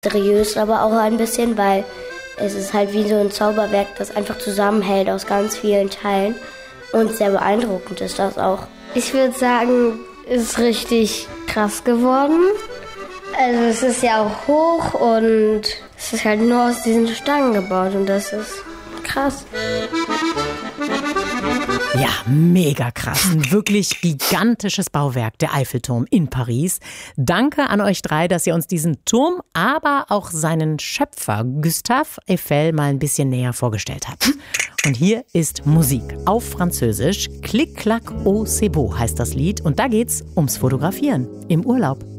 Seriös aber auch ein bisschen, weil es ist halt wie so ein Zauberwerk, das einfach zusammenhält aus ganz vielen Teilen. Und sehr beeindruckend ist das auch. Ich würde sagen, es ist richtig krass geworden. Also es ist ja auch hoch und es ist halt nur aus diesen Stangen gebaut und das ist krass. Ja, mega krass. Ein wirklich gigantisches Bauwerk, der Eiffelturm in Paris. Danke an euch 3, dass ihr uns diesen Turm, aber auch seinen Schöpfer Gustave Eiffel mal ein bisschen näher vorgestellt habt. Und hier ist Musik auf Französisch. Clic, clac, au, c'est beau heißt das Lied. Und da geht's ums Fotografieren im Urlaub.